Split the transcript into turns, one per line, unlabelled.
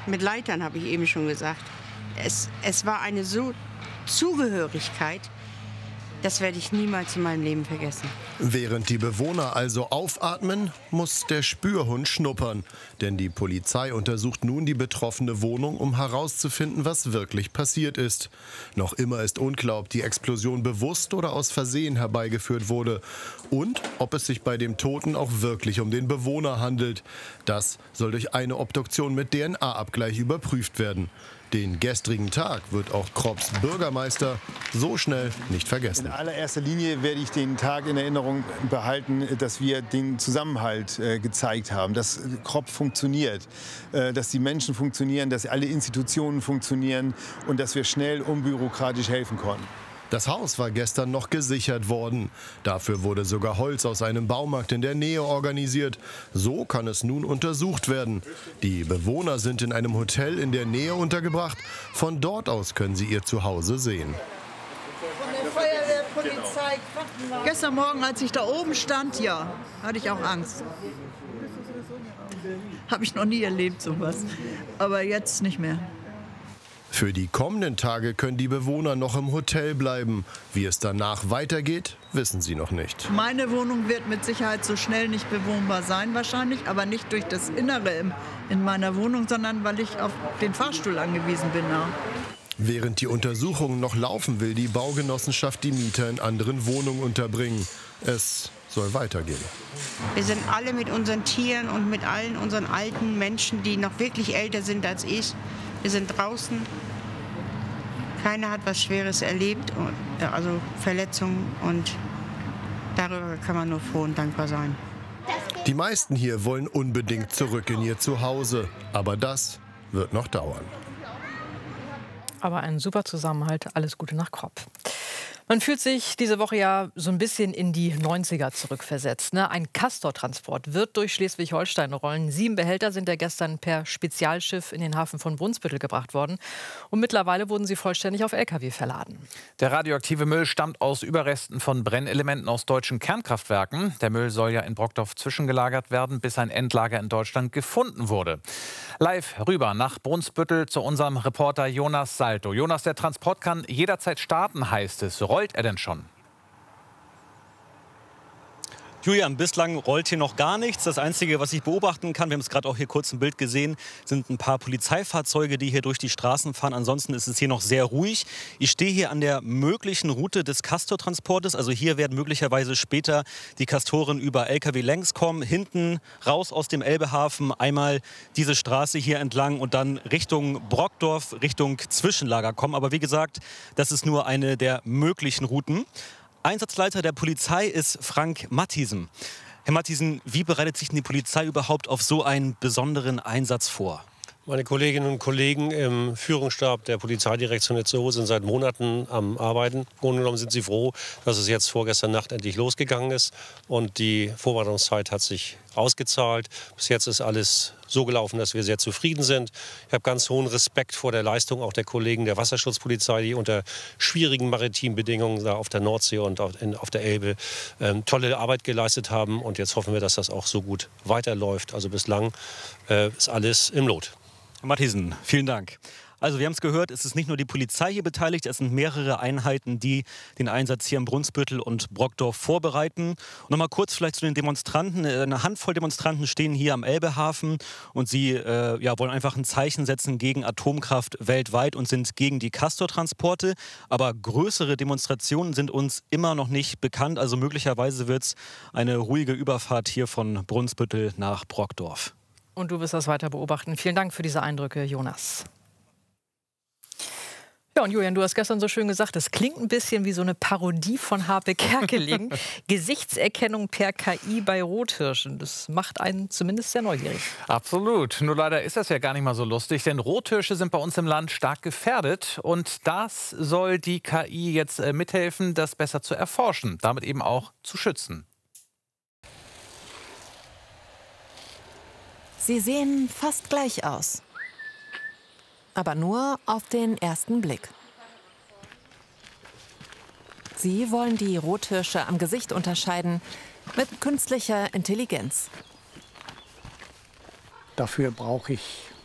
mit Leitern, habe ich eben schon gesagt. Es war eine so Zugehörigkeit, das werde ich niemals in meinem Leben vergessen.
Während die Bewohner also aufatmen, muss der Spürhund schnuppern. Denn die Polizei untersucht nun die betroffene Wohnung, um herauszufinden, was wirklich passiert ist. Noch immer ist unklar, ob die Explosion bewusst oder aus Versehen herbeigeführt wurde. Und ob es sich bei dem Toten auch wirklich um den Bewohner handelt. Das soll durch eine Obduktion mit DNA-Abgleich überprüft werden. Den gestrigen Tag wird auch Kropps Bürgermeister so schnell nicht vergessen.
In allererster Linie werde ich den Tag in Erinnerung behalten, dass wir den Zusammenhalt gezeigt haben, dass Kropp funktioniert, dass die Menschen funktionieren, dass alle Institutionen funktionieren und dass wir schnell unbürokratisch helfen konnten.
Das Haus war gestern noch gesichert worden. Dafür wurde sogar Holz aus einem Baumarkt in der Nähe organisiert. So kann es nun untersucht werden. Die Bewohner sind in einem Hotel in der Nähe untergebracht. Von dort aus können sie ihr Zuhause sehen.
Von der Feuerwehr, Polizei, Krankenwagen. Gestern Morgen, als ich da oben stand, ja, hatte ich auch Angst. Habe ich noch nie erlebt, sowas. Aber jetzt nicht mehr.
Für die kommenden Tage können die Bewohner noch im Hotel bleiben. Wie es danach weitergeht, wissen sie noch nicht.
Meine Wohnung wird mit Sicherheit so schnell nicht bewohnbar sein wahrscheinlich, aber nicht durch das Innere in meiner Wohnung, sondern weil ich auf den Fahrstuhl angewiesen bin.
Während die Untersuchungen noch laufen, will die Baugenossenschaft die Mieter in anderen Wohnungen unterbringen. Es soll weitergehen.
Wir sind alle mit unseren Tieren und mit allen unseren alten Menschen, die noch wirklich älter sind als ich. Wir sind draußen. Keiner hat was Schweres erlebt, also Verletzungen. Und darüber kann man nur froh und dankbar sein.
Die meisten hier wollen unbedingt zurück in ihr Zuhause. Aber das wird noch dauern.
Aber ein super Zusammenhalt. Alles Gute nach Kropp. Man fühlt sich diese Woche ja so ein bisschen in die 90er zurückversetzt. Ne? Ein Castor-Transport wird durch Schleswig-Holstein rollen. 7 Behälter sind ja gestern per Spezialschiff in den Hafen von Brunsbüttel gebracht worden. Und mittlerweile wurden sie vollständig auf Lkw verladen.
Der radioaktive Müll stammt aus Überresten von Brennelementen aus deutschen Kernkraftwerken. Der Müll soll ja in Brockdorf zwischengelagert werden, bis ein Endlager in Deutschland gefunden wurde. Live rüber nach Brunsbüttel zu unserem Reporter Jonas Salto. Jonas, der Transport kann jederzeit starten, heißt es. Rollt er denn schon?
Julian, bislang rollt hier noch gar nichts. Das Einzige, was ich beobachten kann, wir haben es gerade auch hier kurz im Bild gesehen, sind ein paar Polizeifahrzeuge, die hier durch die Straßen fahren. Ansonsten ist es hier noch sehr ruhig. Ich stehe hier an der möglichen Route des Castor-Transportes. Also hier werden möglicherweise später die Castoren über Lkw längs kommen, hinten raus aus dem Elbehafen, einmal diese Straße hier entlang und dann Richtung Brockdorf, Richtung Zwischenlager kommen. Aber wie gesagt, das ist nur eine der möglichen Routen. Einsatzleiter der Polizei ist Frank Mathiesen. Herr Mathiesen, wie bereitet sich denn die Polizei überhaupt auf so einen besonderen Einsatz vor?
Meine Kolleginnen und Kollegen im Führungsstab der Polizeidirektion Itzehoe sind seit Monaten am Arbeiten. Im Grunde genommen sind sie froh, dass es jetzt vorgestern Nacht endlich losgegangen ist. Und die Vorbereitungszeit hat sich ausgezahlt. Bis jetzt ist alles so gelaufen, dass wir sehr zufrieden sind. Ich habe ganz hohen Respekt vor der Leistung auch der Kollegen der Wasserschutzpolizei, die unter schwierigen maritimen Bedingungen da auf der Nordsee und auf der Elbe tolle Arbeit geleistet haben. Und jetzt hoffen wir, dass das auch so gut weiterläuft. Also bislang ist alles im Lot.
Herr Mathiesen, vielen Dank. Also wir haben es gehört, es ist nicht nur die Polizei hier beteiligt, es sind mehrere Einheiten, die den Einsatz hier in Brunsbüttel und Brockdorf vorbereiten. Und noch mal kurz vielleicht zu den Demonstranten. Eine Handvoll Demonstranten stehen hier am Elbehafen und sie wollen einfach ein Zeichen setzen gegen Atomkraft weltweit und sind gegen die Castor-Transporte. Aber größere Demonstrationen sind uns immer noch nicht bekannt. Also möglicherweise wird es eine ruhige Überfahrt hier von Brunsbüttel nach Brockdorf.
Und du wirst das weiter beobachten. Vielen Dank für diese Eindrücke, Jonas. Ja, und Julian, du hast gestern so schön gesagt, das klingt ein bisschen wie so eine Parodie von Harpe Kerkeling. Gesichtserkennung per KI bei Rothirschen. Das macht einen zumindest sehr neugierig.
Absolut. Nur leider ist das ja gar nicht mal so lustig, denn Rothirsche sind bei uns im Land stark gefährdet. Und das soll die KI jetzt mithelfen, das besser zu erforschen, damit eben auch zu schützen.
Sie sehen fast gleich aus. Aber nur auf den ersten Blick. Sie wollen die Rothirsche am Gesicht unterscheiden mit künstlicher Intelligenz.
Dafür brauche ich